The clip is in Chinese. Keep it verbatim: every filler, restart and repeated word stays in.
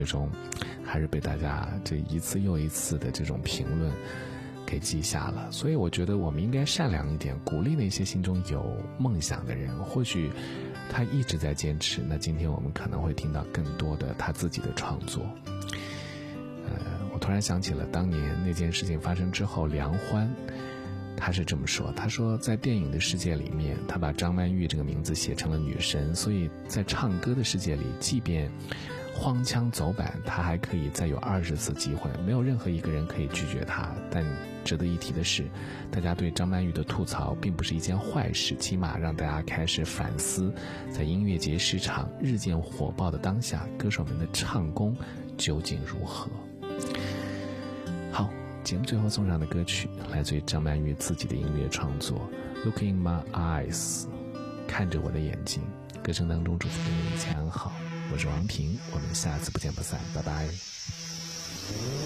最终还是被大家这一次又一次的这种评论给记下了。所以我觉得我们应该善良一点，鼓励那些心中有梦想的人，或许他一直在坚持，那今天我们可能会听到更多的他自己的创作。呃，我突然想起了当年那件事情发生之后，梁欢他是这么说，他说在电影的世界里面，他把张曼玉这个名字写成了女神，所以在唱歌的世界里，即便荒腔走板，他还可以再有二十次机会，没有任何一个人可以拒绝他。但值得一提的是，大家对张曼玉的吐槽并不是一件坏事，起码让大家开始反思，在音乐节市场日渐火爆的当下，歌手们的唱功究竟如何。好，节目最后送上的歌曲来自于张曼玉自己的音乐创作 Look in my eyes， 看着我的眼睛。歌声当中祝福各位一切安好，我是王平，我们下次不见不散，拜拜。